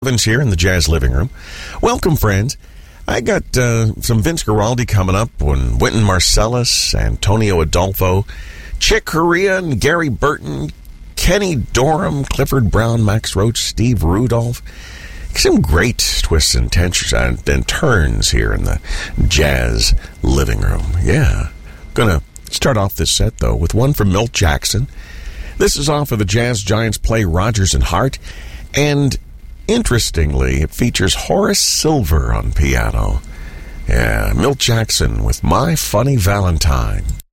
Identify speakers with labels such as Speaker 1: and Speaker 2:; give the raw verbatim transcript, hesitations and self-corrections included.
Speaker 1: Evans here in the Jazz Living Room. Welcome, friends. I got uh, some Vince Guaraldi coming up on Wynton Marsalis, Antonio Adolfo, Chick Corea, and Gary Burton, Kenny Dorham, Clifford Brown, Max Roach, Steve Rudolph. Some great twists and, tensions and, and turns here in the Jazz Living Room. Yeah. Gonna start off this set, though, with one from Milt Jackson. This is off of the Jazz Giants play Rodgers and Hart, and interestingly, it features Horace Silver on piano. Yeah, Milt Jackson with My Funny Valentine.